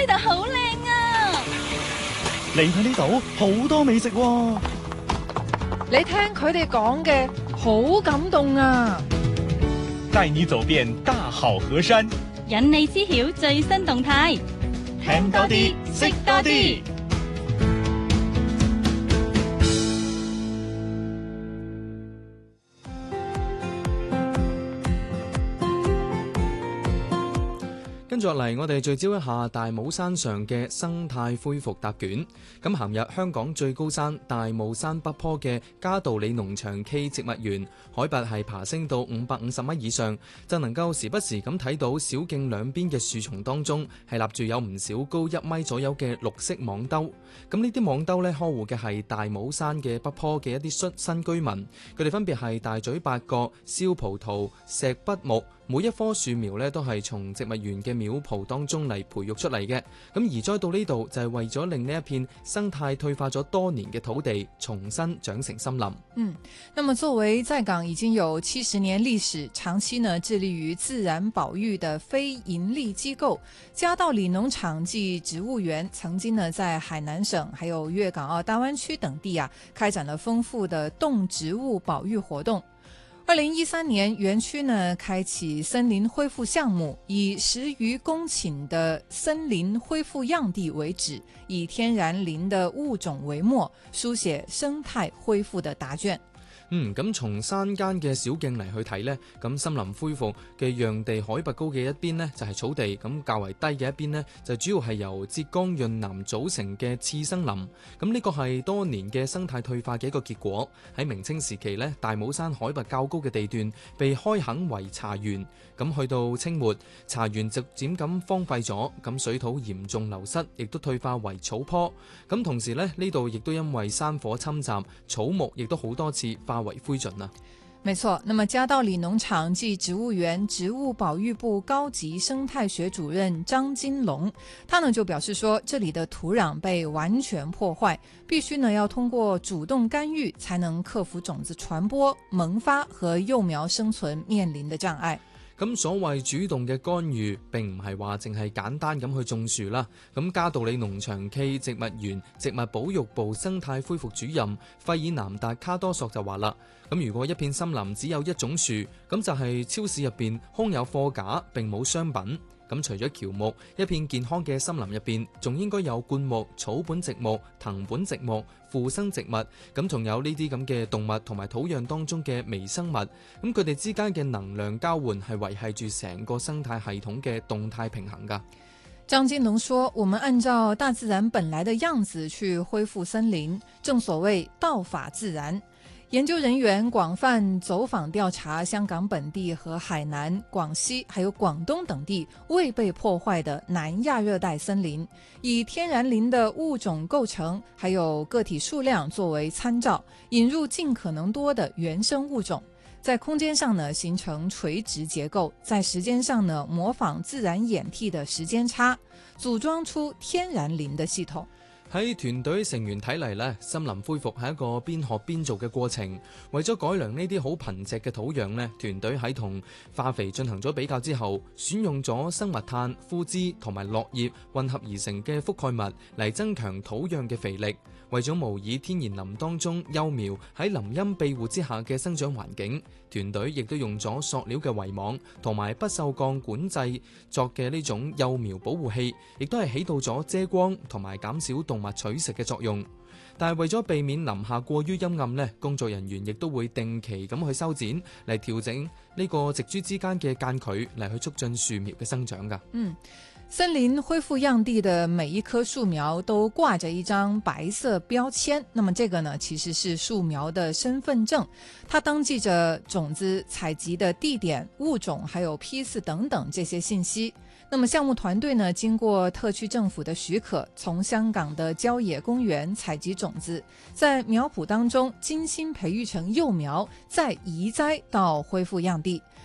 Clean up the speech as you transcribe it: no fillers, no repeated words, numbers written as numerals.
呢度好靚啊！ 嚟睇呢度好多美食喎。 你聽佢哋講嘅好感動啊！ 帶你走遍大好河山， 引你知曉最新動態， 聽多啲，識多啲。跟住落嚟，我哋聚焦一下大帽山上嘅生態恢復答卷。咁行入香港最高山大帽山北坡嘅嘉道理農場暨植物園，海拔係爬升到550米以上，就能夠時不時咁睇到小徑兩邊嘅樹叢當中係立住有唔少高1米左右嘅綠色網兜。咁呢啲網兜呢，呵護嘅係大帽山嘅北坡嘅一啲新居民，佢哋分別係大嘴八角、燒葡萄、石筆木。每一棵樹苗咧都係從植物園嘅苗圃當中嚟培育出嚟嘅，咁移栽到呢度就係為咗令呢一片生態退化咗多年嘅土地重新長成森林。 那麼作為在港已經有70年歷史，長期呢致力於自然保育的非盈利機構嘉道理農場暨植物園，曾經呢在海南省還有粵港澳大灣區等地開展了豐富的動植物保育活動。2013年，園區呢開啟森林恢復項目，以10餘公頃的森林恢復樣地為址，以天然林的物種為墨，書寫生態恢復的答卷。 咁從山間嘅小徑嚟去睇呢，咁森林恢復嘅樣地海拔高嘅一邊呢，就係草地，咁較為低嘅一邊呢，就主要係由浙江潤南組成嘅次生林。咁呢個係多年嘅生態退化嘅一個結果。喺明清時期呢，大帽山海拔較高嘅地段被開墾為茶園，咁去到清末，茶園逐漸咁荒廢咗，咁水土嚴重流失，亦都退化為草坡。咁同時呢，呢度亦都因為山火侵襲，草木亦都好多次化為灰燼啊。 沒錯，那麼嘉道理農場暨植物園植物保育部高級生態學主任張金龍，他呢就表示說，這裡的土壤被完全破壞，必須呢要通過主動干預，才能克服種子傳播、萌發和幼苗生存面臨的障礙。 咁所謂主動嘅干預並唔係話淨係簡單咁去種樹啦。咁嘉道理農場暨植物園植物保育部生態恢復主任費爾南達卡多索就話啦，咁如果一片森林只有一種樹，咁就係超市入邊空有貨架並冇商品。咁除咗喬木，一片健康嘅森林入邊仲應該有灌木、草本植物、藤本植物、附生植物，咁仲有呢啲咁嘅動物同埋土壤當中嘅微生物，咁佢哋之間嘅能量交換係維繫住成個生態系統嘅動態平衡㗎。 張金龍說，我們按照大自然本來的樣子去恢復森林，正所謂道法自然。研究人員廣泛走訪調查香港本地和海南、廣西還有廣東等地未被破壞的南亞熱帶森林，以天然林的物種構成還有個體數量作為參照，引入盡可能多的原生物種，在空間上呢形成垂直結構，在時間上呢模仿自然演替的時間差，組裝出天然林的系統。 喺團隊成員睇嚟呢，森林恢復係一個邊學邊做嘅過程。為咗改良呢啲好貧瘠嘅土壤呢，團隊喺同化肥進行咗比較之後，選用咗生物炭、枯枝同埋落葉混合而成嘅覆蓋物嚟增強土壤嘅肥力。為咗模擬天然林當中幼苗喺林蔭庇護之下嘅生長環境，團隊亦都用咗塑料嘅圍網同埋不鏽鋼管製作嘅呢種幼苗保護器，亦都係起到咗遮光同埋減少動物取食嘅作用。但係為咗避免林下過於陰暗呢，工作人員亦都會定期咁去修剪嚟調整呢個植株之間嘅間距，嚟去促進樹苗嘅生長㗎。 森林恢復樣地的每一棵樹苗都掛着一張白色標籤，那麼這個呢其實是樹苗的身份證，它登記着種子採集的地點、物種還有批次等等這些信息。那麼項目團隊呢經過特區政府的許可，從香港的郊野公園採集種子，在苗圃當中精心培育成幼苗，再移栽到恢復樣地。